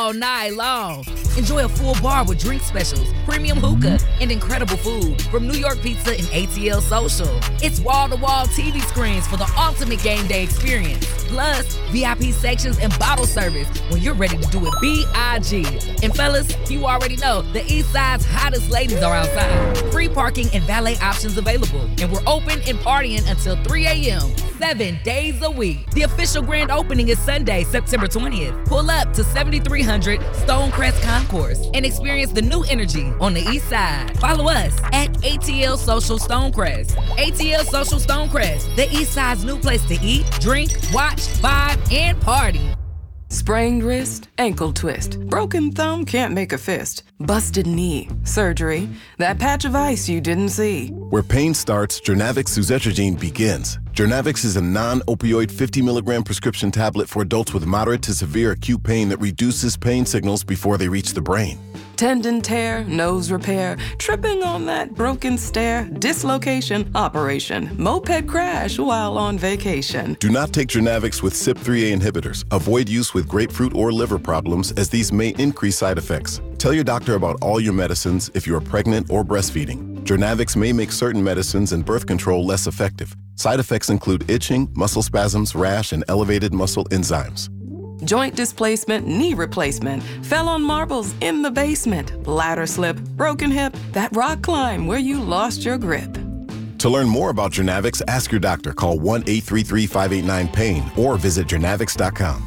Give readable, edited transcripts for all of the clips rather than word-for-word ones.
all night long. Enjoy a full bar with drink specials, premium hookah, and incredible food from New York Pizza and ATL Social. It's wall-to-wall TV screens for the ultimate game day experience. Plus, VIP sections and bottle service when you're ready to do it B.I.G. And fellas, you already know the East Side's hottest ladies are outside. Free parking and valet options available. And we're open and partying until 3 a.m., 7 days a week. The official grand opening is Sunday, September 20th. Pull up to 7300 Stonecrest Concourse and experience the new energy on the East Side. Follow us at ATL Social Stonecrest. ATL Social Stonecrest, the East Side's new place to eat, drink, watch, vibe, and party. Sprained wrist, ankle twist, broken thumb can't make a fist, busted knee, surgery, that patch of ice you didn't see. Where pain starts, Jernavix suzetrigine begins. Jernavix is a non-opioid 50 milligram prescription tablet for adults with moderate to severe acute pain that reduces pain signals before they reach the brain. Tendon tear, nose repair, tripping on that broken stair, dislocation, operation, moped crash while on vacation. Do not take Jernavix with CYP3A inhibitors. Avoid use with grapefruit or liver problems as these may increase side effects. Tell your doctor about all your medicines if you are pregnant or breastfeeding. Jernavix may make certain medicines and birth control less effective. Side effects include itching, muscle spasms, rash, and elevated muscle enzymes. Joint displacement, knee replacement, fell on marbles in the basement, ladder slip, broken hip, that rock climb where you lost your grip. To learn more about Jernavix, ask your doctor. Call 1-833-589-PAIN or visit jernavix.com.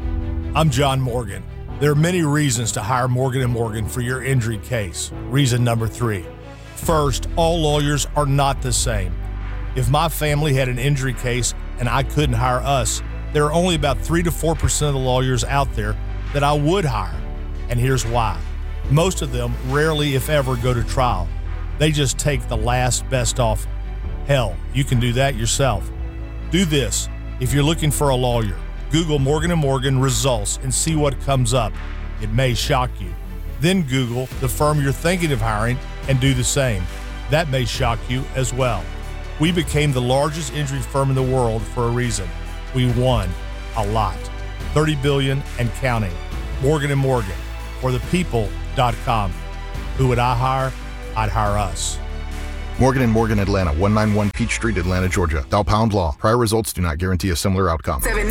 I'm John Morgan. There are many reasons to hire Morgan & Morgan for your injury case. Reason number 3. First, all lawyers are not the same. If my family had an injury case and I couldn't hire us, there are only about 3 to 4% of the lawyers out there that I would hire. And here's why. Most of them rarely, if ever, go to trial. They just take the last best offer. Hell, you can do that yourself. Do this. If you're looking for a lawyer, Google Morgan & Morgan results and see what comes up. It may shock you. Then Google the firm you're thinking of hiring and do the same. That may shock you as well. We became the largest injury firm in the world for a reason. We won a lot. $30 billion and counting. Morgan & Morgan, for the people.com. Who would I hire? I'd hire us. Morgan & Morgan Atlanta, 191 Peach Street, Atlanta, Georgia. Dial # Law. Prior results do not guarantee a similar outcome.